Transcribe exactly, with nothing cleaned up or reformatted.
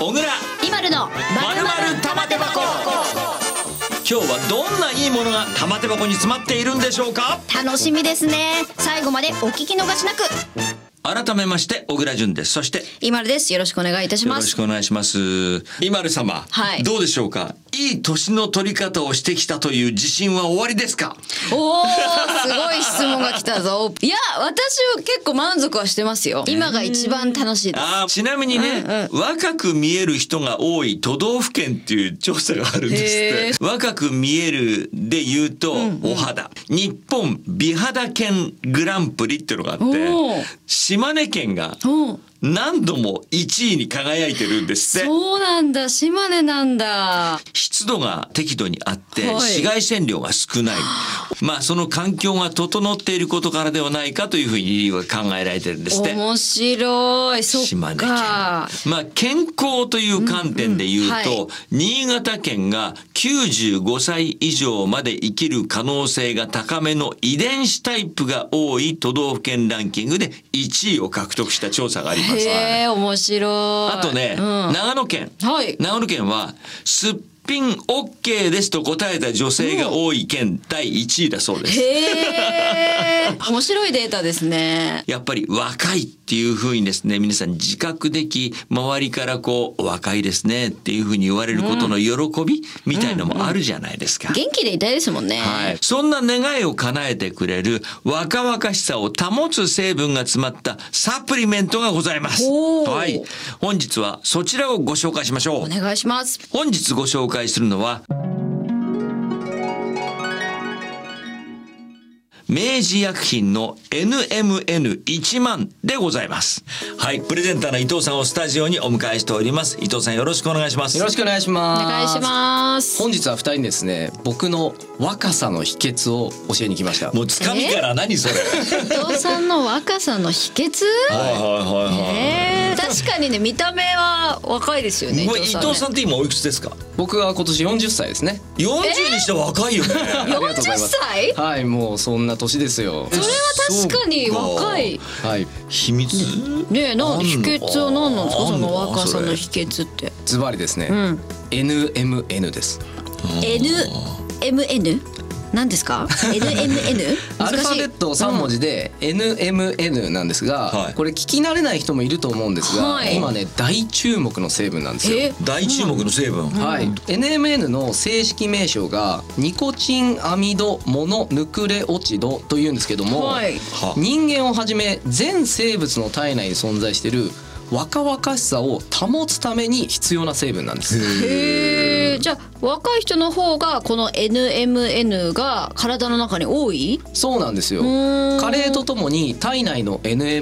小倉今るのまるまる玉手箱。今日はどんないいものが玉手箱に詰まっているんでしょうか。 楽しみですね。最後までお聞き逃しなく。 改めまして小倉淳です。そして今るです。よろしくお願いいたします。 よろしくお願いします。今る様、 はい、 どうでしょうか。いい年の取り方をしてきたという自信は終わりですか。 おー、すごい質問が来たぞ。いや、私は結構満足はしてますよ。今が一番楽しいです。 あ、ちなみにね、うんうん、若く見える人が多い都道府県っていう調査があるんですって。若く見えるで言うと、うんうん、お肌、日本美肌県グランプリっていうのがあって、島根県が何度もいちいに輝いてるんですって。 そうなんだ、島根なんだ。 湿度が適度にあって、はい、紫外線量が少ない。まあその環境が整っていることからではないかというふうに理由が考えられてるんですって。 面白い。そっか。 島根県。まあ健康という観点で言うと、うんうんはい、新潟県がきゅうじゅうごさい以上まで生きる可能性が高めの遺伝子タイプが多い都道府県ランキングでいちいを獲得した調査があります。 へー、面白い。 あとね、うん、長野県、はい、長野県はすっぴん OK ですと答えた女性が多い県だいいちいだそうです。 へー面白いデータですね。 やっぱり若いっていう風にですね、皆さん自覚でき、周りからこう若いですねっていう風に言われることの喜びみたいのもあるじゃないですか。 うんうんうん、元気でいたいですもんね。 はい。そんな願いを叶えてくれる若々しさを保つ成分が詰まったサプリメントがございます。はい。本日はそちらをご紹介しましょう。 お願いします。 本日ご紹介するのは明治薬品の エヌエムエヌいちまん でございます。はい、プレゼンターの伊藤さんをスタジオにお迎えしております。伊藤さん、よろしくお願いします。 よろしくお願いします。 お願いします。 本日はふたりにですね、僕の若さの秘訣を教えに来ました。 もうつかみから何それ。 伊藤さんの若さの秘訣？ はいはいはいはい。 えー、確かにね、見た目は若いですよね。 伊藤さん、ね、伊藤さんって今おいくつですか？ 僕は今年よんじゅっさいですね。 よんじゅうにして若いよね。 よんじゅっさい？ はい、もうそんな年ですよ。 それは確かに若い。 はい。 秘密？ ねえ、なん秘訣は何なんですか？その若さの秘訣って。 ズバリですね。うん、エヌエムエヌ です。 エヌエムエヌ？何ですか？ エヌエムエヌ？ アルファベットさん文字で エヌエムエヌ なんですが、はい、これ聞き慣れない人もいると思うんですが、はい、今ね大注目の成分なんですよ。 大注目の成分、うん、 はい。エヌエムエヌ の正式名称がニコチンアミドモノヌクレオチドというんですけども、はい、人間をはじめ全生物の体内に存在している若々しさを保つために必要な成分なんです。 へー、じゃあ若い人の方がこの エヌエムエヌ が体の中に多い？ そうなんですよ。加齢とともに体内の エヌエム